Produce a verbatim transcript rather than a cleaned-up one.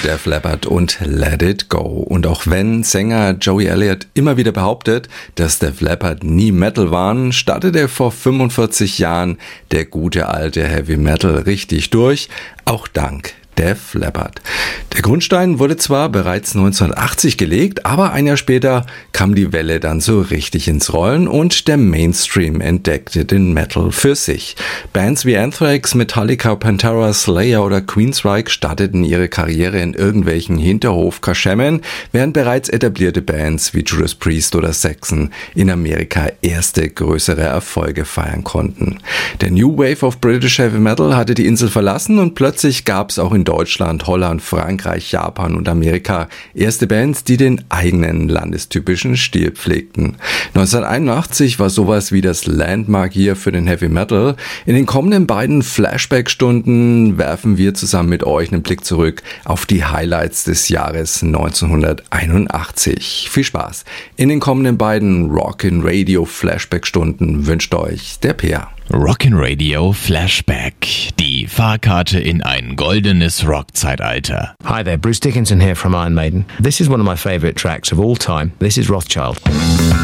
Def Leppard und Let It Go. Und auch wenn Sänger Joey Elliott immer wieder behauptet, dass Def Leppard nie Metal waren, startete vor fünfundvierzig Jahren der gute alte Heavy Metal richtig durch, auch dank Def Leppard. Der Grundstein wurde zwar bereits neunzehnhundertachtzig gelegt, aber ein Jahr später kam die Welle dann so richtig ins Rollen und der Mainstream entdeckte den Metal für sich. Bands wie Anthrax, Metallica, Pantera, Slayer oder Queensryche starteten ihre Karriere in irgendwelchen Hinterhof-Kaschemmen, während bereits etablierte Bands wie Judas Priest oder Saxon in Amerika erste größere Erfolge feiern konnten. Der New Wave of British Heavy Metal hatte die Insel verlassen und plötzlich gab es auch in Deutschland, Holland, Frankreich, Japan und Amerika erste Bands, die den eigenen landestypischen Stil pflegten. neunzehnhunderteinundachtzig war sowas wie das Landmark Year für den Heavy Metal. In den kommenden beiden Flashback-Stunden werfen wir zusammen mit euch einen Blick zurück auf die Highlights des Jahres neunzehnhunderteinundachtzig. Viel Spaß! In den kommenden beiden Rockin' Radio Flashback-Stunden wünscht euch der Peer. Rockin' Radio Flashback. Die Fahrkarte in ein goldenes Rock-Zeitalter. Hi there, Bruce Dickinson here from Iron Maiden. This is one of my favourite tracks of all time. This is Rothschild.